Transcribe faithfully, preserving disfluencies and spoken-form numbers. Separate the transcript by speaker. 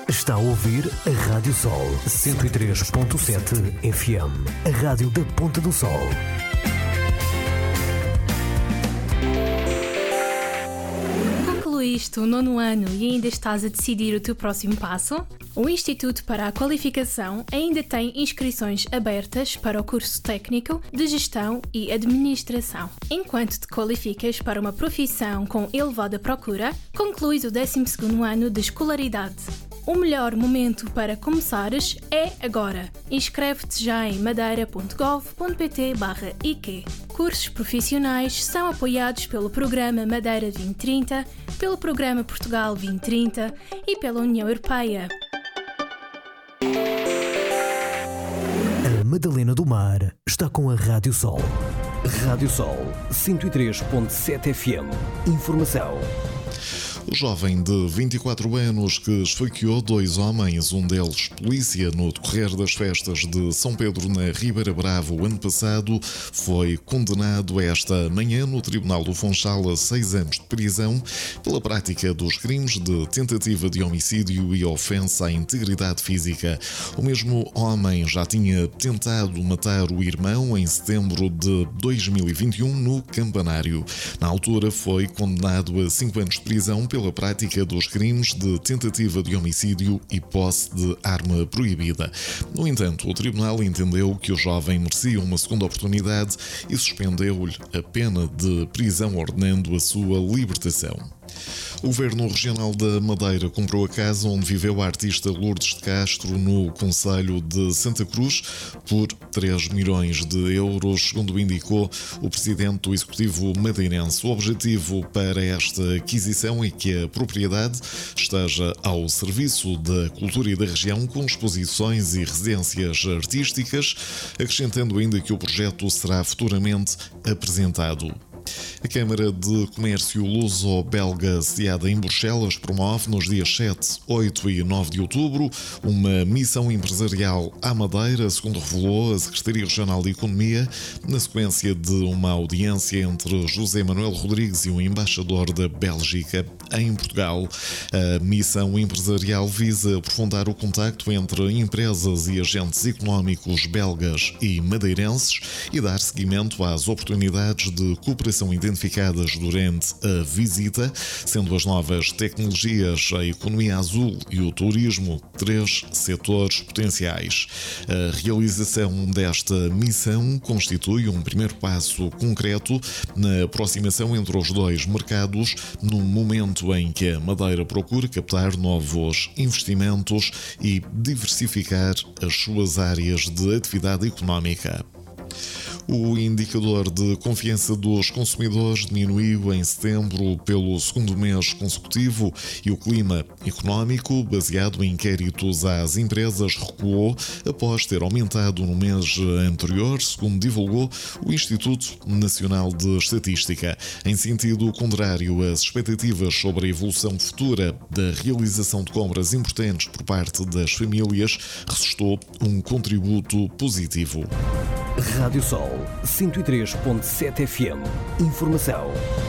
Speaker 1: Está a ouvir a Rádio Sol cento e três ponto sete F M, a rádio da Ponta do Sol.
Speaker 2: Concluíste o nono ano e ainda estás a decidir o teu próximo passo? O Instituto para a Qualificação ainda tem inscrições abertas para o curso técnico de Gestão e Administração. Enquanto te qualificas para uma profissão com elevada procura, concluís o décimo segundo ano de escolaridade. O melhor momento para começares é agora. Inscreve-te já em madeira ponto gov ponto pt barra I Q. Cursos profissionais são apoiados pelo Programa Madeira vinte trinta, pelo Programa Portugal vinte trinta e pela União Europeia.
Speaker 1: A Madalena do Mar está com a Rádio Sol. Rádio Sol cento e três ponto sete F M. Informação.
Speaker 3: O jovem de vinte e quatro anos que esfaqueou dois homens, um deles polícia, no decorrer das festas de São Pedro na Ribeira Brava o ano passado, foi condenado esta manhã no Tribunal do Funchal a seis anos de prisão pela prática dos crimes de tentativa de homicídio e ofensa à integridade física. O mesmo homem já tinha tentado matar o irmão em setembro de dois mil e vinte e um no Campanário. Na altura foi condenado a cinco anos de prisão pela prática dos crimes de tentativa de homicídio e posse de arma proibida. No entanto, o tribunal entendeu que o jovem merecia uma segunda oportunidade e suspendeu-lhe a pena de prisão, ordenando a sua libertação. O Governo Regional da Madeira comprou a casa onde viveu a artista Lourdes de Castro, no concelho de Santa Cruz, por três milhões de euros, segundo indicou o presidente do Executivo madeirense. O objetivo para esta aquisição é que a propriedade esteja ao serviço da cultura e da região, com exposições e residências artísticas, acrescentando ainda que o projeto será futuramente apresentado. A Câmara de Comércio Luso-Belga, sediada em Bruxelas, promove nos dias sete, oito e nove de outubro uma missão empresarial à Madeira, segundo revelou a Secretaria Regional de Economia, na sequência de uma audiência entre José Manuel Rodrigues e o embaixador da Bélgica em Portugal. A missão empresarial visa aprofundar o contacto entre empresas e agentes económicos belgas e madeirenses e dar seguimento às oportunidades de cooperação identificadas durante a visita, sendo as novas tecnologias, a economia azul e o turismo três setores potenciais. A realização desta missão constitui um primeiro passo concreto na aproximação entre os dois mercados, num momento em que a Madeira procura captar novos investimentos e diversificar as suas áreas de atividade económica. O indicador de confiança dos consumidores diminuiu em setembro pelo segundo mês consecutivo e o clima económico, baseado em inquéritos às empresas, recuou após ter aumentado no mês anterior, segundo divulgou o Instituto Nacional de Estatística. Em sentido contrário, as expectativas sobre a evolução futura da realização de compras importantes por parte das famílias ressuscitou um contributo positivo.
Speaker 1: Rádio Sol cento e três ponto sete F M. Informação.